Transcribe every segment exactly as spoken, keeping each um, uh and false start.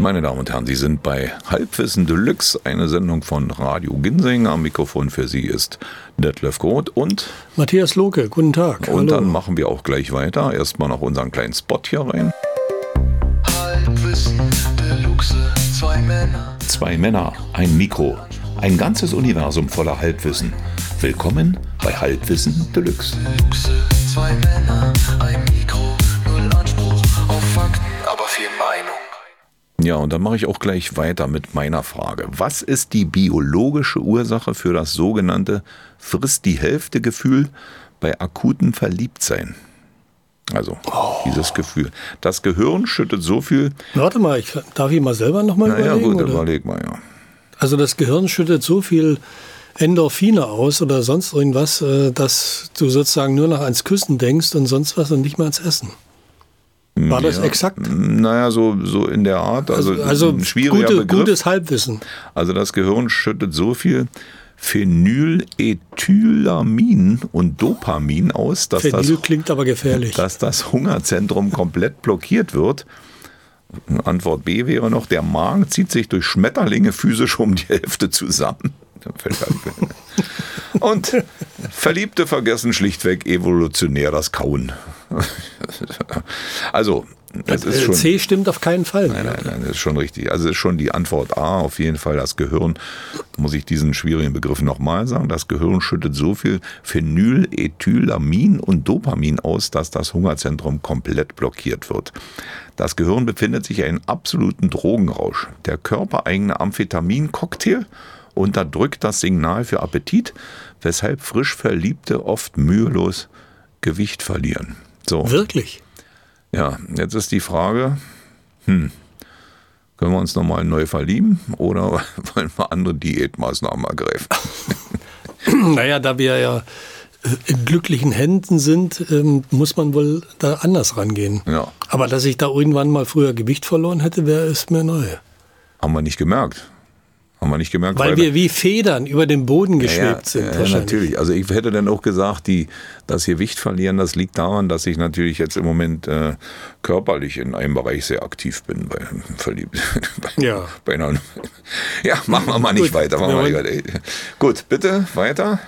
Meine Damen und Herren, Sie sind bei Halbwissen Deluxe, eine Sendung von Radio Ginsing. Am Mikrofon für Sie ist Detlef Groth und Matthias Lohke. Guten Tag. Und Hallo. Dann machen wir auch gleich weiter. Erstmal noch unseren kleinen Spot hier rein. Halbwissen Deluxe, zwei Männer. Zwei Männer, ein Mikro, ein ganzes Universum voller Halbwissen. Willkommen bei Halbwissen Deluxe. Deluxe, zwei Männer, ein Mikro, null Anspruch auf Fakten, aber viel Meinung. Ja, und dann mache ich auch gleich weiter mit meiner Frage. Was ist die biologische Ursache für das sogenannte Friss-die-Hälfte-Gefühl bei akutem Verliebtsein? Also oh. dieses Gefühl. Das Gehirn schüttet so viel... Warte mal, ich, darf ich mal selber nochmal naja, überlegen? Ja, gut, oder? überleg mal, ja. Also das Gehirn schüttet so viel Endorphine aus oder sonst irgendwas, dass du sozusagen nur noch ans Küssen denkst und sonst was und nicht mehr ans Essen. War das ja, exakt? Naja, so, so in der Art. Also, also, also ein schwieriger gute, Begriff. Gutes Halbwissen. Also das Gehirn schüttet so viel Phenylethylamin und Dopamin aus, dass Phenyl das, klingt aber gefährlich. dass das Hungerzentrum komplett blockiert wird. Antwort B wäre noch, der Magen zieht sich durch Schmetterlinge physisch um die Hälfte zusammen. Und Verliebte vergessen schlichtweg evolutionär das Kauen. Also, das ist schon... C stimmt auf keinen Fall. Nein, nein, nein, das ist schon richtig. Also ist schon die Antwort A, auf jeden Fall das Gehirn, muss ich diesen schwierigen Begriff nochmal sagen, das Gehirn schüttet so viel Phenylethylamin und Dopamin aus, dass das Hungerzentrum komplett blockiert wird. Das Gehirn befindet sich in einem absoluten Drogenrausch. Der körpereigene Amphetamin-Cocktail unterdrückt das Signal für Appetit, weshalb frisch Verliebte oft mühelos Gewicht verlieren. So. Wirklich? Ja, jetzt ist die Frage, hm, können wir uns nochmal neu verlieben oder wollen wir andere Diätmaßnahmen ergreifen? Naja, da wir ja in glücklichen Händen sind, muss man wohl da anders rangehen. Ja. Aber dass ich da irgendwann mal früher Gewicht verloren hätte, wäre es mir neu. Haben wir nicht gemerkt. Haben wir nicht gemerkt. Weil, weil wir wie Federn über den Boden geschwebt ja, sind. Ja, ja, natürlich. Also ich hätte dann auch gesagt, die, das Gewicht verlieren, das liegt daran, dass ich natürlich jetzt im Moment äh, körperlich in einem Bereich sehr aktiv bin. Bei, verliebt. bei, ja. Bei einer, ja, machen wir mal nicht gut, weiter. Machen wir nicht weiter. Gut, bitte, weiter.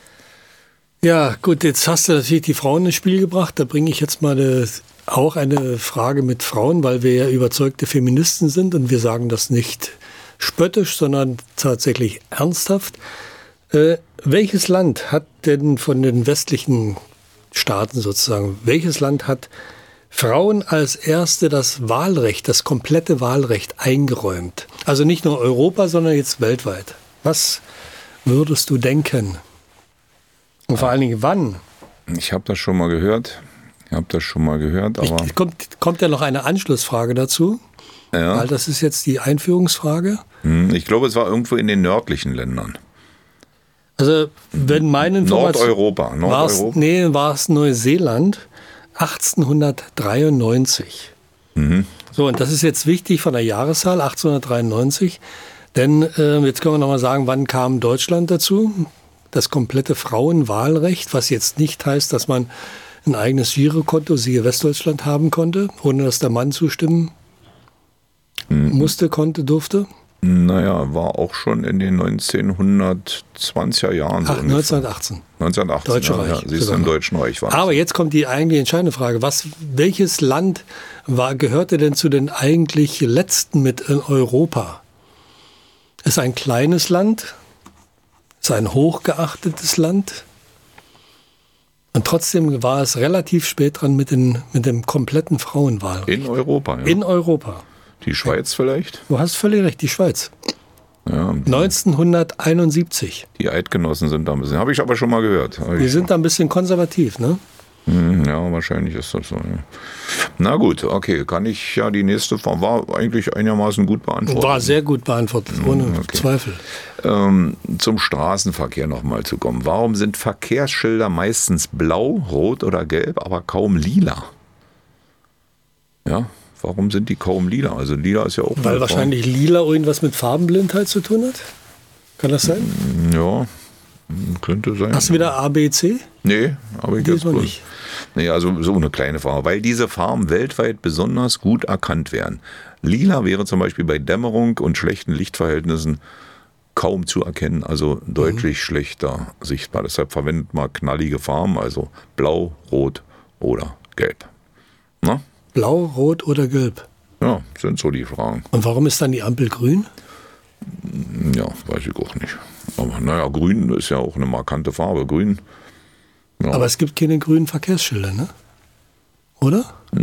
Ja, gut, jetzt hast du natürlich die Frauen ins Spiel gebracht. Da bringe ich jetzt mal eine, auch eine Frage mit Frauen, weil wir ja überzeugte Feministen sind und wir sagen das nicht spöttisch, sondern tatsächlich ernsthaft. Äh, welches Land hat denn von den westlichen Staaten sozusagen, welches Land hat Frauen als erste das Wahlrecht, das komplette Wahlrecht eingeräumt? Also nicht nur Europa, sondern jetzt weltweit. Was würdest du denken? Und vor allen Dingen wann? Ich habe das schon mal gehört. Ich habe das schon mal gehört, aber... Ich, kommt, kommt ja noch eine Anschlussfrage dazu? Ja. Weil das ist jetzt die Einführungsfrage. Ich glaube, es war irgendwo in den nördlichen Ländern. Also, wenn meine Information... Nordeuropa. Nordeuropa. Nee, war es Neuseeland, achtzehnhundertdreiundneunzig. Mhm. So, und das ist jetzt wichtig von der Jahreszahl, achtzehnhundertdreiundneunzig. Denn äh, jetzt können wir nochmal sagen, wann kam Deutschland dazu? Das komplette Frauenwahlrecht, was jetzt nicht heißt, dass man ein eigenes Girokonto, siehe Westdeutschland, haben konnte, ohne dass der Mann zustimmen musste, konnte, durfte? Naja, war auch schon in den neunzehnhundertzwanziger Jahren. So Ach, neunzehnhundertachtzehn. neunzehnhundertachtzehn, Deutsche ja, Reich. ja, siehst du, im Deutschen Reich war. Aber jetzt kommt die eigentlich entscheidende Frage. Was, welches Land war, gehörte denn zu den eigentlich letzten mit in Europa? Ist ein kleines Land, ist ein hochgeachtetes Land. Und trotzdem war es relativ spät dran mit, den, mit dem kompletten Frauenwahlrecht. In Europa, ja. In Europa. Die Schweiz vielleicht? Du hast völlig recht, die Schweiz. Ja, neunzehnhunderteinundsiebzig. Die Eidgenossen sind da ein bisschen, habe ich aber schon mal gehört. Die sind da ein bisschen konservativ, ne? Ja, wahrscheinlich ist das so. Ja. Na gut, okay, kann ich ja die nächste Frage, war eigentlich einigermaßen gut beantwortet. War sehr gut beantwortet, ohne okay. Zweifel. Ähm, zum Straßenverkehr nochmal zu kommen. Warum sind Verkehrsschilder meistens blau, rot oder gelb, aber kaum lila? Ja, warum sind die kaum lila? Also lila ist ja auch... Weil wahrscheinlich Form. Lila irgendwas mit Farbenblindheit zu tun hat? Kann das sein? Ja, könnte sein. Hast du wieder A, B, C? Nee, aber ich jetzt bloß, nicht. Nee, also so eine kleine Farbe, weil diese Farben weltweit besonders gut erkannt werden. Lila wäre zum Beispiel bei Dämmerung und schlechten Lichtverhältnissen kaum zu erkennen, also deutlich mhm. schlechter sichtbar. Deshalb verwendet man knallige Farben, also blau, rot oder gelb. Na? Blau, rot oder gelb? Ja, sind so die Fragen. Und warum ist dann die Ampel grün? Ja, weiß ich auch nicht. Aber naja, grün ist ja auch eine markante Farbe. Grün. Ja. Aber es gibt keine grünen Verkehrsschilder, ne? Oder?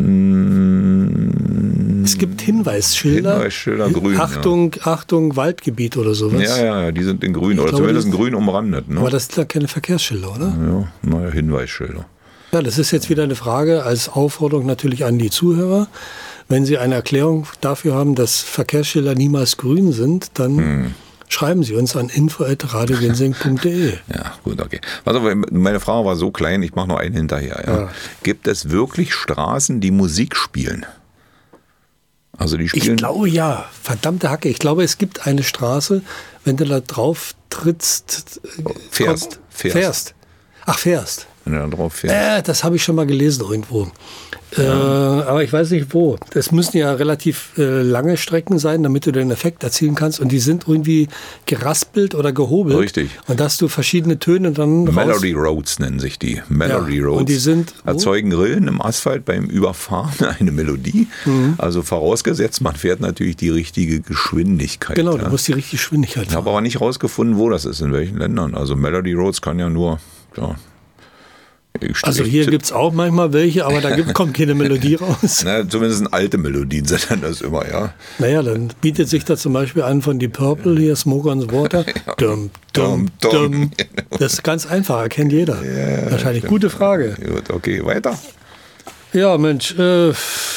Mm, es gibt Hinweisschilder. Hinweisschilder grün. Achtung, ja. Achtung, Waldgebiet oder sowas. Ja, ja, ja, die sind in grün. Ich oder glaube, zumindest in grün umrandet. Ne? Aber das sind ja keine Verkehrsschilder, oder? Ja, naja, Hinweisschilder. Ja, das ist jetzt wieder eine Frage als Aufforderung natürlich an die Zuhörer. Wenn Sie eine Erklärung dafür haben, dass Verkehrsschilder niemals grün sind, dann hm. schreiben Sie uns an info at radio ginseng punkt de. Ja, gut, okay. Also meine Frage war so klein, ich mache noch einen hinterher. Ja. Ja. Gibt es wirklich Straßen, die Musik spielen? Also die spielen. Ich glaube ja, verdammte Hacke. Ich glaube, es gibt eine Straße, wenn du da drauf trittst, fährst, komm, fährst. fährst. Ach, fährst. Wenn du da drauf fährst. Äh, das habe ich schon mal gelesen irgendwo. Ja. Äh, aber ich weiß nicht wo. Das müssen ja relativ äh, lange Strecken sein, damit du den Effekt erzielen kannst. Und die sind irgendwie geraspelt oder gehobelt. Richtig. Und da hast du verschiedene Töne dann Melody raus. Roads nennen sich die. Melody ja. Roads. Und die sind erzeugen Rillen im Asphalt beim Überfahren eine Melodie. Mhm. Also vorausgesetzt, man fährt natürlich die richtige Geschwindigkeit. Genau, ja. du musst die richtige Geschwindigkeit fahren. Ich habe aber nicht rausgefunden, wo das ist, in welchen Ländern. Also Melody Roads kann ja nur... Ja, also hier gibt es auch manchmal welche, aber da gibt, kommt keine Melodie raus. Na, zumindest alte Melodien sind dann das immer, ja. Naja, dann bietet sich da zum Beispiel an von Deep Purple, hier Smoke on the Water. Ja. Dum, dum, dum. Das ist ganz einfach, erkennt jeder. Ja, wahrscheinlich. Gute Frage. Gut, okay, weiter. Ja, Mensch, äh,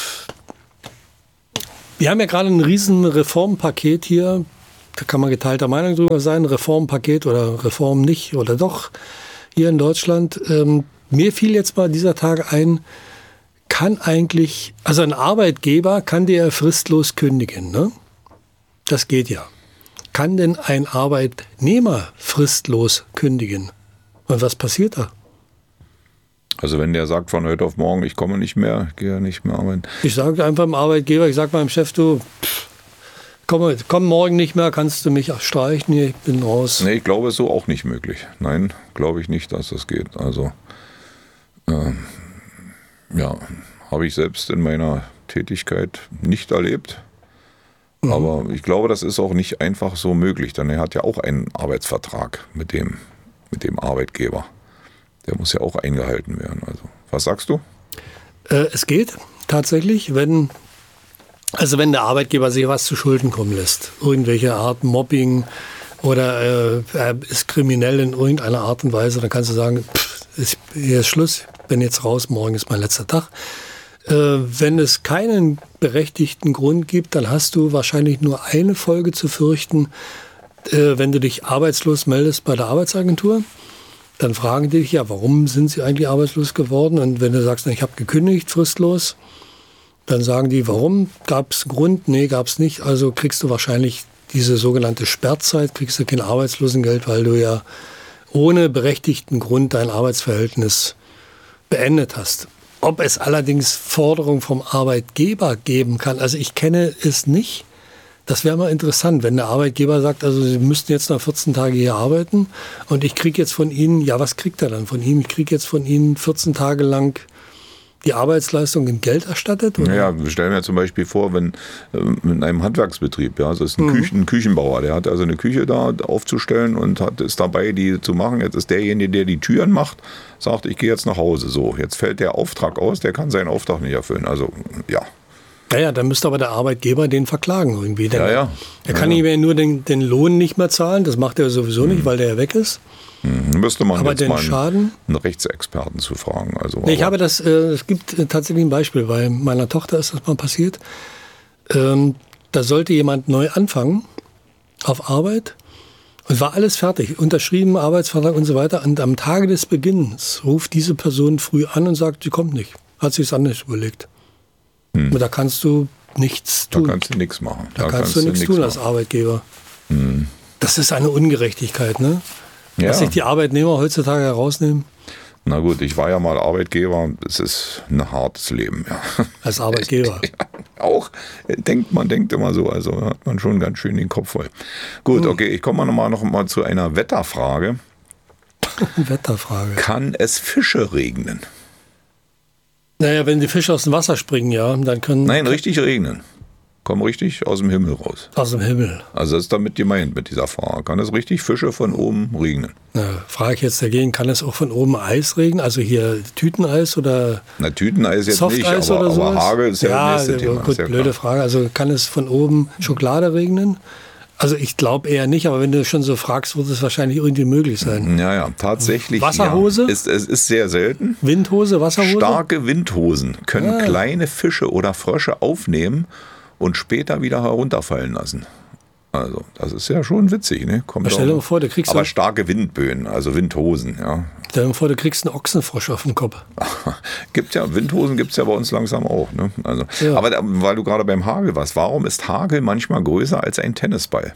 wir haben ja gerade ein riesen Reformpaket hier. Da kann man geteilter Meinung drüber sein, Reformpaket oder Reform nicht oder doch hier in Deutschland. Ähm, Mir fiel jetzt mal dieser Tag ein, kann eigentlich, also ein Arbeitgeber kann dir fristlos kündigen, ne? Das geht ja. Kann denn ein Arbeitnehmer fristlos kündigen? Und was passiert da? Also wenn der sagt von heute auf morgen, ich komme nicht mehr, gehe nicht mehr arbeiten. Ich sage einfach dem Arbeitgeber, ich sage meinem Chef, du, pff, komm, komm morgen nicht mehr, kannst du mich streichen, ich bin raus. Nee, ich glaube, es ist so auch nicht möglich. Nein, glaube ich nicht, dass das geht. Also Ähm, ja, habe ich selbst in meiner Tätigkeit nicht erlebt. Mhm. Aber ich glaube, das ist auch nicht einfach so möglich, denn er hat ja auch einen Arbeitsvertrag mit dem, mit dem Arbeitgeber. Der muss ja auch eingehalten werden. Also, was sagst du? Äh, es geht tatsächlich, wenn, also wenn der Arbeitgeber sich was zu Schulden kommen lässt. Irgendwelche Art Mobbing oder äh, er ist kriminell in irgendeiner Art und Weise, dann kannst du sagen, pff, ist, hier ist Schluss, bin jetzt raus, morgen ist mein letzter Tag. Äh, wenn es keinen berechtigten Grund gibt, dann hast du wahrscheinlich nur eine Folge zu fürchten, äh, wenn du dich arbeitslos meldest bei der Arbeitsagentur. Dann fragen die dich, ja, warum sind sie eigentlich arbeitslos geworden? Und wenn du sagst, ich habe gekündigt, fristlos, dann sagen die, warum? Gab es einen Grund? Nee, gab es nicht. Also kriegst du wahrscheinlich diese sogenannte Sperrzeit, kriegst du kein Arbeitslosengeld, weil du ja ohne berechtigten Grund dein Arbeitsverhältnis beendet hast. Ob es allerdings Forderungen vom Arbeitgeber geben kann, also ich kenne es nicht. Das wäre mal interessant, wenn der Arbeitgeber sagt, also Sie müssten jetzt noch vierzehn Tage hier arbeiten und ich kriege jetzt von Ihnen, ja, was kriegt er dann von Ihnen? Ich kriege jetzt von Ihnen vierzehn Tage lang die Arbeitsleistung in Geld erstattet? Oder? Ja, wir stellen mir zum Beispiel vor, wenn äh, in einem Handwerksbetrieb, ja, also ist ein, mhm. Küchen, ein Küchenbauer, der hat also eine Küche da aufzustellen und hat, ist dabei, die zu machen. Jetzt ist derjenige, der die Türen macht, sagt, ich gehe jetzt nach Hause. So, jetzt fällt der Auftrag aus, der kann seinen Auftrag nicht erfüllen. Also, ja. Ja, ja, dann müsste aber der Arbeitgeber den verklagen irgendwie. Der, ja, ja. Er kann ja, ja. ihm nur den, den Lohn nicht mehr zahlen, das macht er sowieso mhm. nicht, weil der ja weg ist. Mhm. Müsste man aber jetzt den mal einen, Schaden? einen Rechtsexperten zu fragen. Also, nee, ich habe das, äh, es gibt äh, tatsächlich ein Beispiel, bei meiner Tochter ist das mal passiert. Ähm, da sollte jemand neu anfangen auf Arbeit und war alles fertig, unterschrieben, Arbeitsvertrag und so weiter. Und am Tage des Beginns ruft diese Person früh an und sagt, sie kommt nicht, hat sich es anders überlegt. Hm. Und da kannst du nichts tun. Da kannst du nichts machen. Da, da kannst, kannst du nichts tun als Arbeitgeber. Hm. Das ist eine Ungerechtigkeit, ne? Ja. Dass sich die Arbeitnehmer heutzutage herausnehmen. Na gut, ich war ja mal Arbeitgeber. Es ist ein hartes Leben, ja. Als Arbeitgeber. Ja, auch, denkt man denkt immer so, also hat man schon ganz schön den Kopf voll. Gut, okay, ich komme noch mal, noch mal zu einer Wetterfrage. Wetterfrage. Kann es Fische regnen? Naja, wenn die Fische aus dem Wasser springen, ja, dann können... Nein, richtig regnen. Kommen richtig aus dem Himmel raus. Aus dem Himmel. Also das ist damit gemeint mit dieser Frage. Kann es richtig Fische von oben regnen? Na, frage ich jetzt dagegen, kann es auch von oben Eis regnen? Also hier Tüteneis oder Na, Tüteneis jetzt nicht, Softeis aber, oder so? aber Hagel ist ja, ja das nächste Thema. Gut, ja blöde klar. Frage. Also kann es von oben Schokolade regnen? Also ich glaube eher nicht, aber wenn du schon so fragst, wird es wahrscheinlich irgendwie möglich sein. Ja, ja, tatsächlich. Wasserhose? Ja. Ist, es ist sehr selten. Windhose, Wasserhose? Starke Windhosen können Ah. kleine Fische oder Frösche aufnehmen und später wieder herunterfallen lassen. Also, das ist ja schon witzig, ne? Kommt Stell dir auch- mal vor, du kriegst aber so- starke Windböen, also Windhosen, ja. Stell dir mal vor, du kriegst einen Ochsenfrosch auf den Kopf. Gibt ja, Windhosen gibt es ja bei uns langsam auch. Ne? Also, Ja. Aber da, weil du gerade beim Hagel warst, warum ist Hagel manchmal größer als ein Tennisball?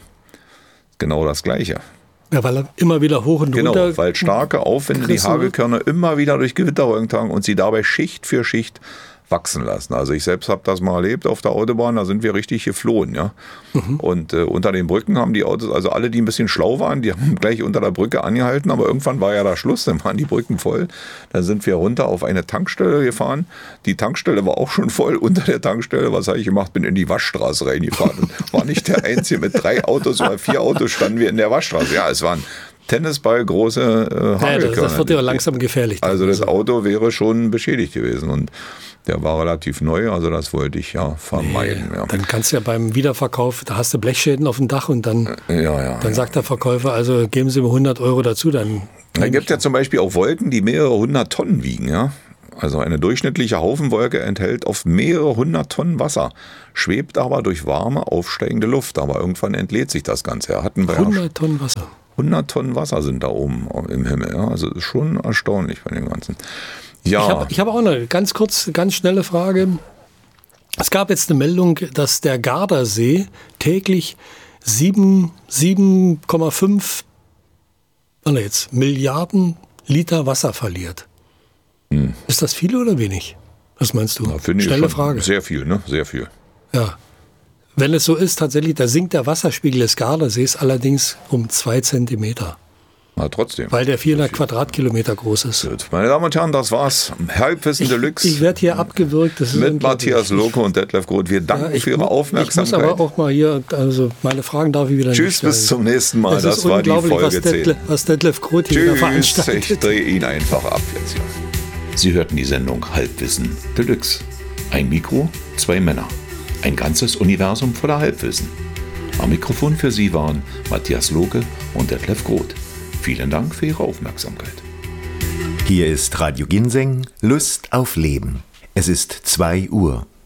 Genau das Gleiche. Ja, weil er immer wieder hoch und Genau, runter... weil starke Aufwinde die gerissen wird. Hagelkörner immer wieder durch Gewitterwolken tragen und sie dabei Schicht für Schicht wachsen lassen. Also ich selbst habe das mal erlebt auf der Autobahn, da sind wir richtig geflohen. Ja? Mhm. Und äh, unter den Brücken haben die Autos, also alle, die ein bisschen schlau waren, die haben gleich unter der Brücke angehalten, aber irgendwann war ja da Schluss, dann waren die Brücken voll. Dann sind wir runter auf eine Tankstelle gefahren. Die Tankstelle war auch schon voll. Unter der Tankstelle, was habe ich gemacht? Bin in die Waschstraße reingefahren. Und war nicht der Einzige, mit drei Autos oder vier Autos standen wir in der Waschstraße. Ja, es waren Tennisball, große äh, Ja, das, Hagelkörner. das wird ja langsam gefährlich. Also das Auto wäre schon beschädigt gewesen und der war relativ neu, also das wollte ich ja vermeiden. Ja, Dann kannst du ja beim Wiederverkauf, da hast du Blechschäden auf dem Dach und dann, ja, ja. dann ja. sagt der Verkäufer, also geben Sie mir hundert Euro dazu, dann... Da gibt ja zum Beispiel auch Wolken, die mehrere hundert Tonnen wiegen. Ja? Also eine durchschnittliche Haufenwolke enthält oft mehrere hundert Tonnen Wasser, schwebt aber durch warme, aufsteigende Luft. Aber irgendwann entlädt sich das Ganze. Hatten wir ja hundert Tonnen Wasser. hundert Tonnen Wasser sind da oben im Himmel. Ja? Also das ist schon erstaunlich bei dem Ganzen. Ja, Ich habe ich hab auch eine ganz kurz, ganz schnelle Frage. Es gab jetzt eine Meldung, dass der Gardasee täglich sieben Komma fünf oh ne, jetzt, Milliarden Liter Wasser verliert. Hm. Ist das viel oder wenig? Was meinst du? da finde ich Schnelle schon Frage. sehr viel, ne? Sehr viel. Ja. Wenn es so ist, tatsächlich, da sinkt der Wasserspiegel des Gardasees allerdings um zwei Zentimeter, Na, trotzdem. weil der vierhundert Quadratkilometer groß ist. Gut. Meine Damen und Herren, das war's. Halbwissen Deluxe. Ich werde hier abgewürgt. Das ist mit unglaublich. Matthias Loko und Detlef Groth. Wir danken Ja, ich, für Ihre mu- Aufmerksamkeit. Ich muss aber auch mal hier, also meine Fragen darf ich wieder Tschüss, nicht bis zum nächsten Mal. Es Das ist war die unglaublich, Folge was Detlef, zehn. was Detlef Groth hier wieder Tschüss, ich veranstaltet. drehe ihn einfach ab jetzt hier. Sie hörten die Sendung Halbwissen Deluxe. Ein Mikro, zwei Männer. Ein ganzes Universum voller Halbwissen. Am Mikrofon für Sie waren Matthias Loke und Detlef Groth. Vielen Dank für Ihre Aufmerksamkeit. Hier ist Radio Ginseng, Lust auf Leben. Es ist zwei Uhr.